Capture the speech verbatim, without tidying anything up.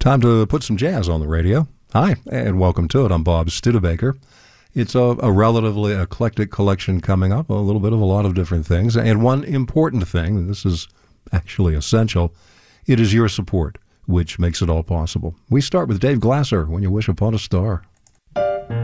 Time to put some jazz on the radio. Hi, and welcome to it. I'm Bob Studebaker. It's a, a relatively eclectic collection coming up, a little bit of a lot of different things. And one important thing, and this is actually essential, it is your support, which makes it all possible. We start with Dave Glasser, When You Wish Upon a Star.